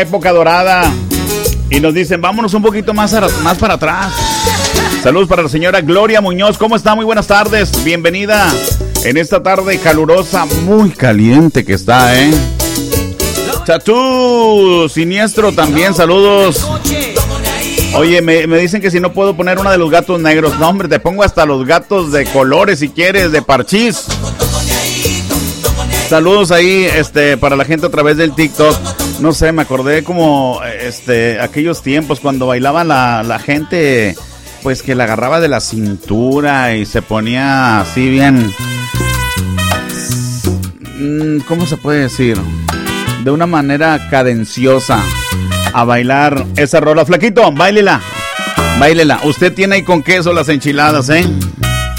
Época dorada. Y nos dicen, vámonos un poquito más para atrás. Saludos para la señora Gloria Muñoz. ¿Cómo está? Muy buenas tardes. Bienvenida en esta tarde calurosa, muy caliente que está, ¿eh? Chatú Siniestro también, saludos. Oye, me dicen que si no puedo poner una de los gatos negros. No, hombre, te pongo hasta los gatos de colores si quieres, de parchís. Saludos ahí, para la gente a través del TikTok. No sé, me acordé como, aquellos tiempos cuando bailaba la gente, pues que la agarraba de la cintura y se ponía así bien, ¿cómo se puede decir? De una manera cadenciosa a bailar esa rola. Flaquito, báilela. Usted tiene ahí con queso las enchiladas, ¿eh?